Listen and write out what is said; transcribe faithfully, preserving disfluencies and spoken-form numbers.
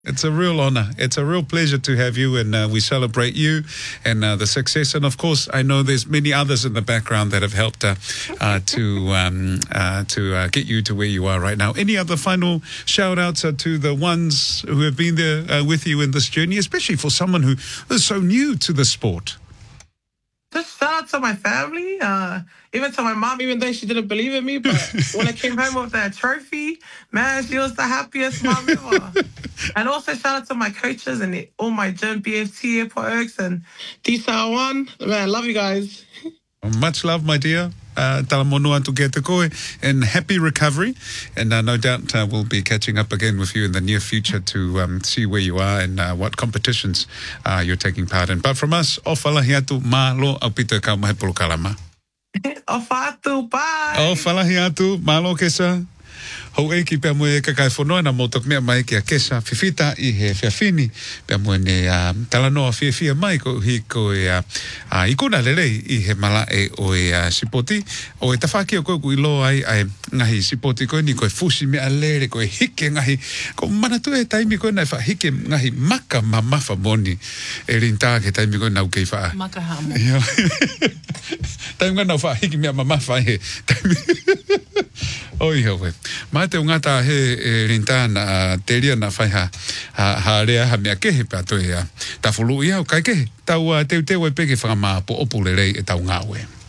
It's a real honor. It's a real pleasure to have you, and uh, we celebrate you and uh, the success. And of course, I know there's many others in the background that have helped uh, uh, to um, uh, to uh, get you to where you are right now. Any other final shout outs uh, to the ones who have been there uh, with you in this journey, especially for someone who is so new to the sport? Just shout out to my family, uh, even to my mom, even though she didn't believe in me. But when I came home with that trophy, man, she was the happiest mom ever. And also shout out to my coaches and all my gym, B F T, Airport Oaks, and D S L one. Man, love you guys. Much love, my dear. Uh, Talamono atu ke te koe, and happy recovery. And uh, no doubt uh, we'll be catching up again with you in the near future to um, see where you are and uh, what competitions uh, you're taking part in. But from us, o whalahi atu, malo au pito e kau mahe polo kalama. O whātu, bye! O whalahi atu, malo kesa. Hau e ki pia moe kakai whanoi na motok mea mai ki a kesa whiwhita i he whiawhini pia moe ne uh, talanoa whiawhia mai ko hi ko e uh, uh, i kuna lelei i he mala e o e uh, sipoti o e tawhaki o koe ku i loa ai ai ngahi sipoti koe ni koe fusi mea lere koe hike ngahi ko manatu e taimi koe nai wha hike ngahi maka ma mawha moni e rinta ke taimi koe nau kei wha maka hamo taimi koe nau wha hike mea ma mawha he taimi oi hawe. Mai te ungata he e rintana a teria na whai ha, ha, ha rea ha mea kehe pa toi a. Ta fulu ia o kai kehe. Tau a teu teu e peke whakamā po opulelei e tau ngāwe.